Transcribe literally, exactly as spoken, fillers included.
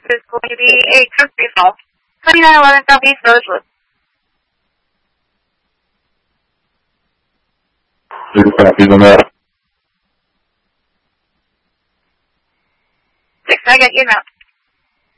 is going to be a country fault. twenty-nine eleven Southeast Rosewood. Two copies on that. Six, I got you now.